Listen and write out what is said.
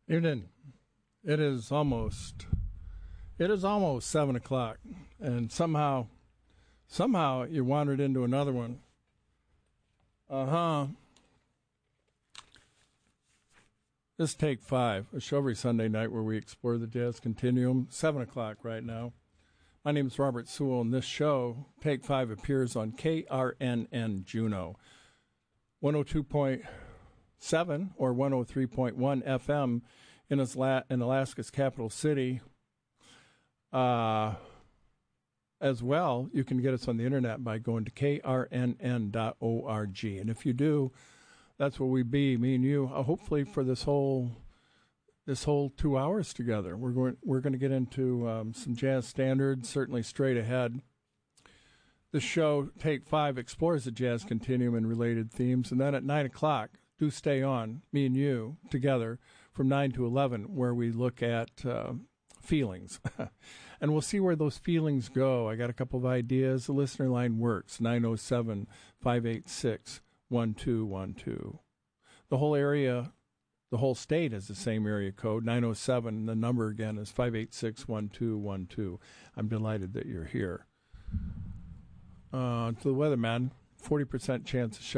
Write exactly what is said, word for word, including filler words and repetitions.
Evening. It is almost it is almost seven o'clock, and somehow somehow you wandered into another one. Uh huh. This is Take Five, a show every Sunday night where we explore the jazz continuum. Seven o'clock right now. My name is Robert Sewell, and this show, Take Five, appears on K R N N Juneau, one oh two point seven or one oh three point one F M in, in Alaska's capital city. Uh, as well, you can get us on the internet by going to K R N N dot org. And if you do, that's where we be, me and you, uh, hopefully for this whole this whole two hours together. We're going we're going to get into um, some jazz standards, certainly straight ahead. The show, Take Five, explores the jazz continuum and related themes. And then at nine o'clock, do stay on, me and you, together, from nine to eleven, where we look at uh, feelings. And we'll see where those feelings go. I got a couple of ideas. The listener line works, nine oh seven, five eight six, one two one two. The whole area, the whole state has the same area code, nine oh seven. The number again is five eight six, one two one two. I'm delighted that you're here. Uh, to the weatherman, forty percent chance of